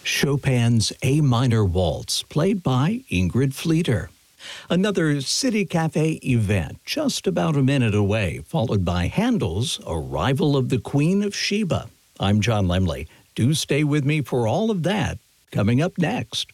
Chopin's A minor waltz, played by Ingrid Fleeter. Another City Cafe event just about a minute away, followed by Handel's Arrival of the Queen of Sheba. I'm John Lemley. Do stay with me for all of that coming up next.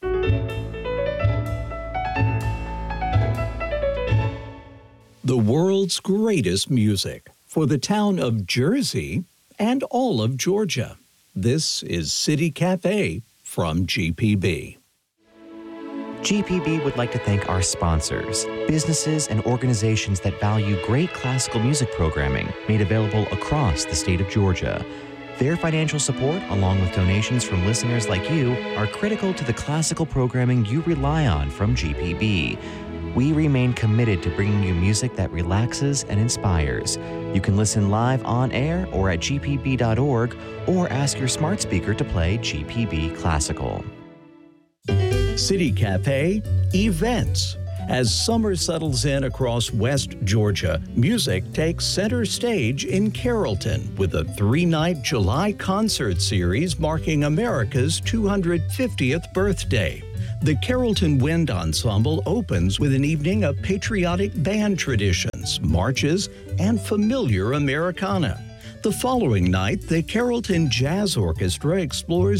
The world's greatest music for the town of Jersey and all of Georgia. This is City Cafe from GPB. GPB would like to thank our sponsors, businesses and organizations that value great classical music programming made available across the state of Georgia. Their financial support, along with donations from listeners like you, are critical to the classical programming you rely on from GPB. We remain committed to bringing you music that relaxes and inspires. You can listen live on air or at gpb.org, or ask your smart speaker to play GPB Classical. City Cafe events. As summer settles in across West Georgia, music takes center stage in Carrollton with a 3-night July concert series marking America's 250th birthday. The Carrollton Wind Ensemble opens with an evening of patriotic band traditions, marches, and familiar Americana. The following night, the Carrollton Jazz Orchestra explores